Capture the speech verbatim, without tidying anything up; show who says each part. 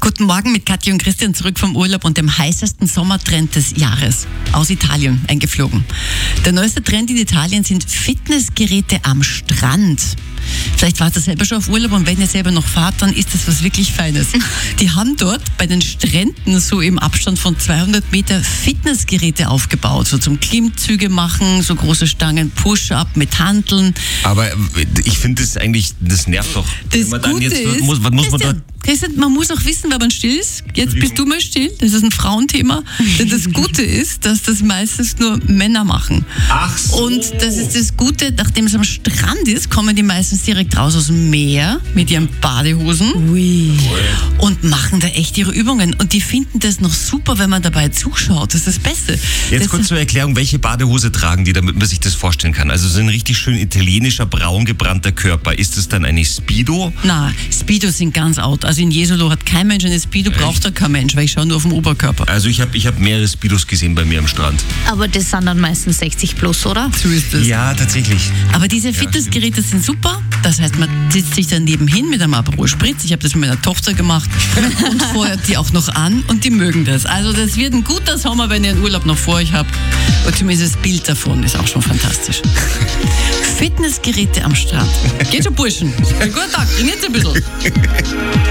Speaker 1: Guten Morgen mit Katja und Christian zurück vom Urlaub und dem heißesten Sommertrend des Jahres. Aus Italien eingeflogen. Der neueste Trend in Italien sind Fitnessgeräte am Strand. Vielleicht wart ihr selber schon auf Urlaub und wenn ihr selber noch fahrt, dann ist das was wirklich Feines. Die haben dort bei den Stränden so im Abstand von zweihundert Meter Fitnessgeräte aufgebaut. So zum Klimmzüge machen, so große Stangen Push-Up mit Hanteln.
Speaker 2: Aber ich finde das eigentlich, das nervt doch.
Speaker 1: Das
Speaker 2: Wenn man dann
Speaker 1: Gute
Speaker 2: jetzt,
Speaker 1: ist,
Speaker 2: muss, was muss man da?
Speaker 1: Christian, Christian, man muss auch wissen, wer man still ist. Jetzt bist du mal still. Das ist ein Frauenthema. Denn das Gute ist, dass das meistens nur Männer machen.
Speaker 2: Ach so.
Speaker 1: Und das ist das Gute, nachdem es am Strand ist, kommen die meistens direkt raus aus dem Meer mit ihren Badehosen.
Speaker 3: Ui.
Speaker 1: Und machen da echt ihre Übungen. Und die finden das noch super, wenn man dabei zuschaut. Das ist das Beste.
Speaker 2: Jetzt
Speaker 1: das
Speaker 2: kurz zur Erklärung, welche Badehose tragen die, damit man sich das vorstellen kann. Also so ein richtig schön italienischer, braun gebrannter Körper. Ist das dann eine Speedo?
Speaker 1: Na, Speedos sind ganz out. Also in Jesolo hat kein Mensch eine Speedo, braucht da kein Mensch, weil ich schaue nur auf den Oberkörper.
Speaker 2: Also ich habe ich hab mehrere Speedos gesehen bei mir am Strand.
Speaker 3: Aber das sind dann meistens sechzig plus, oder?
Speaker 1: So ist das.
Speaker 2: Ja, tatsächlich.
Speaker 1: Aber diese Fitnessgeräte sind super. Das heißt, man sitzt sich daneben hin mit einem Aperol Spritz. Ich habe das mit meiner Tochter gemacht und feuert die auch noch an und die mögen das. Also das wird ein guter Sommer, wenn ihr einen Urlaub noch vor euch habt. Und zumindest das Bild davon ist auch schon fantastisch. Fitnessgeräte am Strand. Geht schon, Burschen. Guten Tag, trainiert ein bisschen.